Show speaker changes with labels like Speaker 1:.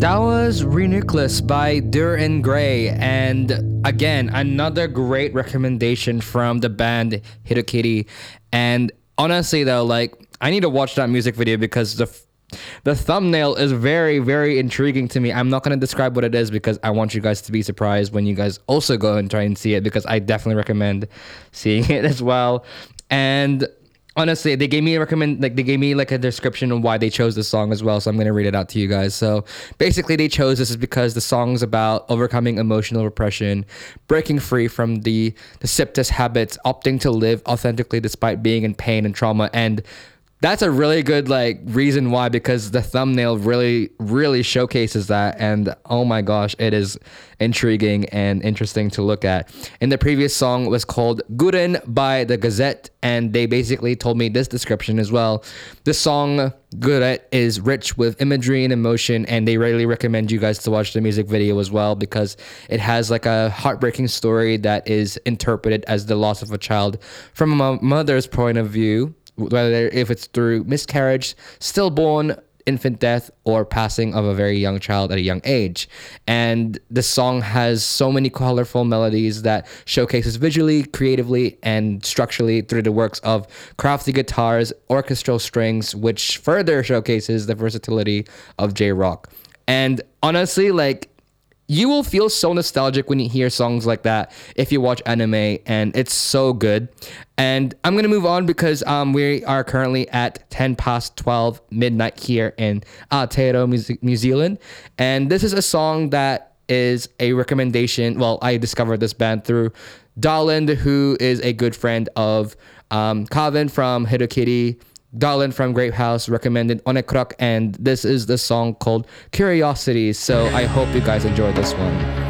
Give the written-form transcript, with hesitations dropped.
Speaker 1: That was Renucleus by Dur and Gray, and again, another great recommendation from the band Hitokiri. And honestly, though, like I need to watch that music video because the thumbnail is very, very intriguing to me. I'm not going to describe what it is because I want you guys to be surprised when you guys also go and try and see it, because I definitely recommend seeing it as well. And honestly, they gave me a description of why they chose this song as well, so I'm going to read it out to you guys. So basically, they chose this is because the song's about overcoming emotional repression, breaking free from the deceptive habits, opting to live authentically despite being in pain and trauma. And that's a really good reason why, because the thumbnail really showcases that. And oh my gosh, it is intriguing and interesting to look at. And the previous song was called Guren by the Gazette, and they basically told me this description as well. This song Guren is rich with imagery and emotion, and they really recommend you guys to watch the music video as well, because it has like a heartbreaking story that is interpreted as the loss of a child from a mother's point of view, whether if it's through miscarriage, stillborn, infant death, or passing of a very young child at a young age. And the song has so many colorful melodies that showcases visually, creatively, and structurally through the works of crafty guitars, orchestral strings, which further showcases the versatility of J-rock. And honestly, you will feel so nostalgic when you hear songs like that if you watch anime, and it's so good. And I'm going to move on because we are currently at 10 past 12 midnight here in Aotearoa, New Zealand. And this is a song that is a recommendation. Well, I discovered this band through Darland, who is a good friend of Calvin from Hitokiri. Darlin from Grape House recommended Onekrok, and this is the song called Curiosities. So I hope you guys enjoy this one.